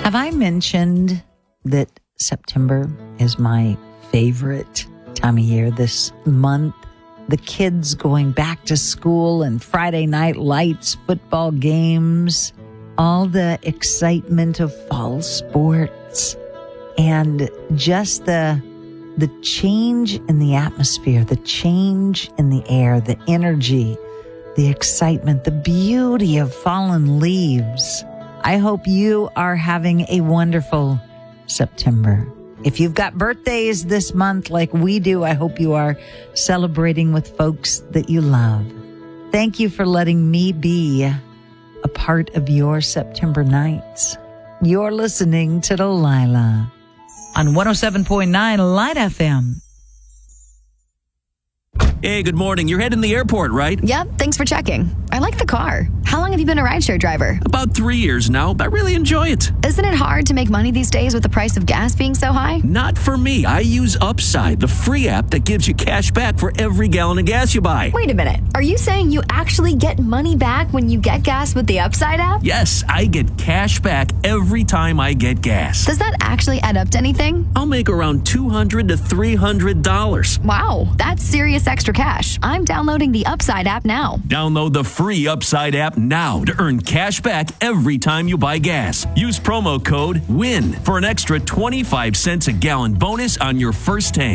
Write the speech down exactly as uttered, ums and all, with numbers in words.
Have I mentioned that September is my favorite time of year this month? The kids going back to school and Friday night lights, football games, all the excitement of fall sports, and just the the change in the atmosphere, the change in the air, the energy, the excitement, the beauty of fallen leaves. I hope you are having a wonderful September. If you've got birthdays this month like we do, I hope you are celebrating with folks that you love. Thank you for letting me be a part of your September nights. You're listening to Delilah on one oh seven point nine Light F M. Hey, good morning. You're heading to the airport, right? Yep, thanks for checking. I like the car. How long have you been a rideshare driver? About three years now, but I really enjoy it. Isn't it hard to make money these days with the price of gas being so high? Not for me. I use Upside, the free app that gives you cash back for every gallon of gas you buy. Wait a minute. Are you saying you actually get money back when you get gas with the Upside app? Yes, I get cash back every time I get gas. Does that actually add up to anything? I'll make around two hundred to three hundred dollars. Wow, that's serious extra cash. I'm downloading the Upside app now. Download the free Upside app now to earn cash back every time you buy gas. Use promo code WIN for an extra twenty-five cents a gallon bonus on your first tank.